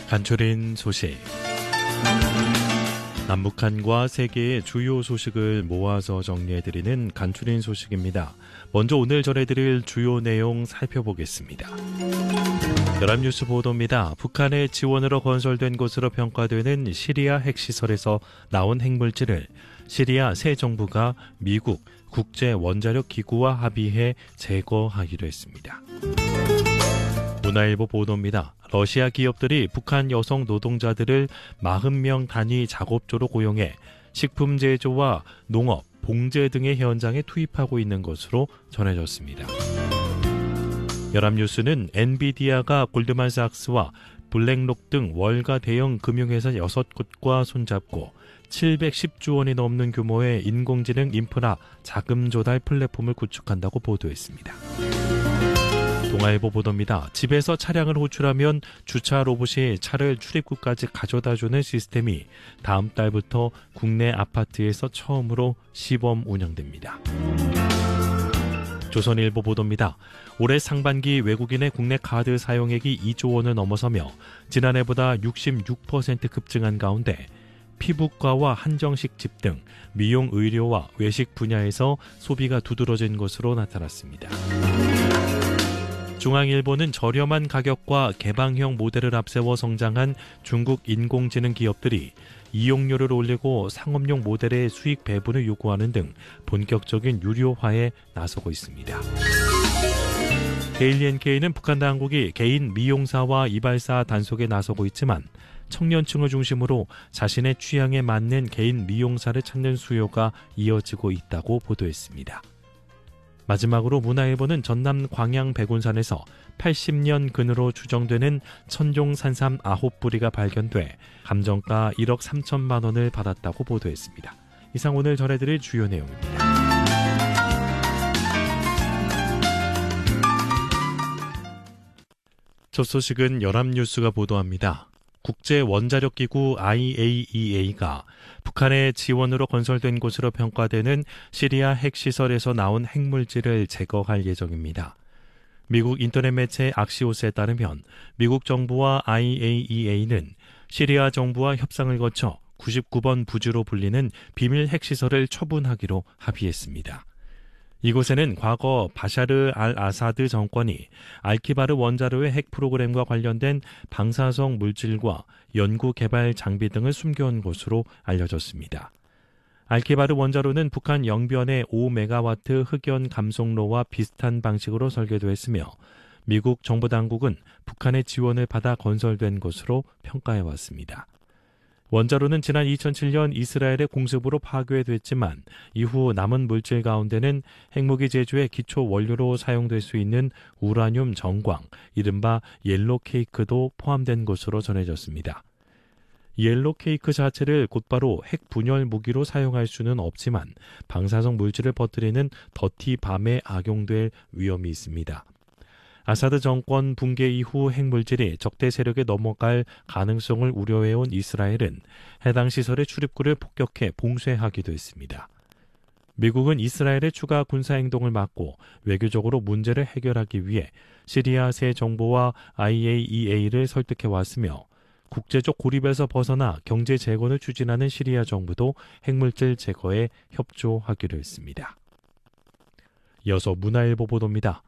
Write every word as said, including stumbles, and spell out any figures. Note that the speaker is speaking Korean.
간추린 소식. 남북한과 세계의 주요 소식을 모아서 정리해드리는 간추린 소식입니다. 먼저 오늘 전해드릴 주요 내용 살펴보겠습니다. 연합뉴스 보도입니다. 북한의 지원으로 건설된 것으로 평가되는 시리아 핵시설에서 나온 핵물질을 시리아 새 정부가 미국 국제원자력기구와 합의해 제거하기로 했습니다. 문화일보 보도입니다. 러시아 기업들이 북한 여성 노동자들을 사십 명 단위 작업조로 고용해 식품 제조와 농업, 봉제 등의 현장에 투입하고 있는 것으로 전해졌습니다. 연합뉴스는 엔비디아가 골드만삭스와 블랙록 등 월가 대형 금융회사 여섯 곳과 손잡고 칠백십 조 원이 넘는 규모의 인공지능 인프라 자금 조달 플랫폼을 구축한다고 보도했습니다. 동아일보 보도입니다. 집에서 차량을 호출하면 주차 로봇이 차를 출입구까지 가져다주는 시스템이 다음 달부터 국내 아파트에서 처음으로 시범 운영됩니다. 조선일보 보도입니다. 올해 상반기 외국인의 국내 카드 사용액이 이조 원을 넘어서며 지난해보다 육십육 퍼센트 급증한 가운데 피부과와 한정식 집 등 미용 의료와 외식 분야에서 소비가 두드러진 것으로 나타났습니다. 중앙일보는 저렴한 가격과 개방형 모델을 앞세워 성장한 중국 인공지능 기업들이 이용료를 올리고 상업용 모델의 수익 배분을 요구하는 등 본격적인 유료화에 나서고 있습니다. 데일리엔케이는 북한 당국이 개인 미용사와 이발사 단속에 나서고 있지만 청년층을 중심으로 자신의 취향에 맞는 개인 미용사를 찾는 수요가 이어지고 있다고 보도했습니다. 마지막으로 문화일보는 전남 광양 백운산에서 팔십 년 근으로 추정되는 천종 산삼 아홉 뿌리가 발견돼 감정가 일억 삼천만 원을 받았다고 보도했습니다. 이상 오늘 전해드릴 주요 내용입니다. 첫 소식은 연합뉴스가 보도합니다. 국제원자력기구 아이에이이에이가 북한의 지원으로 건설된 곳으로 평가되는 시리아 핵시설에서 나온 핵물질을 제거할 예정입니다. 미국 인터넷 매체 악시오스에 따르면 미국 정부와 아이에이이에이는 시리아 정부와 협상을 거쳐 구십구 번 부지로 불리는 비밀 핵시설을 처분하기로 합의했습니다. 이곳에는 과거 바샤르 알 아사드 정권이 알키바르 원자로의 핵 프로그램과 관련된 방사성 물질과 연구 개발 장비 등을 숨겨온 것으로 알려졌습니다. 알키바르 원자로는 북한 영변의 오 메가와트 흑연 감속로와 비슷한 방식으로 설계되었으며 미국 정부 당국은 북한의 지원을 받아 건설된 것으로 평가해왔습니다. 원자로는 지난 이천칠 년 이스라엘의 공습으로 파괴됐지만 이후 남은 물질 가운데는 핵무기 제조의 기초 원료로 사용될 수 있는 우라늄 정광, 이른바 옐로 케이크도 포함된 것으로 전해졌습니다. 옐로 케이크 자체를 곧바로 핵 분열 무기로 사용할 수는 없지만 방사성 물질을 퍼뜨리는 더티 밤에 악용될 위험이 있습니다. 아사드 정권 붕괴 이후 핵물질이 적대 세력에 넘어갈 가능성을 우려해온 이스라엘은 해당 시설의 출입구를 폭격해 봉쇄하기도 했습니다. 미국은 이스라엘의 추가 군사행동을 막고 외교적으로 문제를 해결하기 위해 시리아 새 정부와 아이에이이에이를 설득해왔으며 국제적 고립에서 벗어나 경제 재건을 추진하는 시리아 정부도 핵물질 제거에 협조하기로 했습니다. 이어서 문화일보 보도입니다.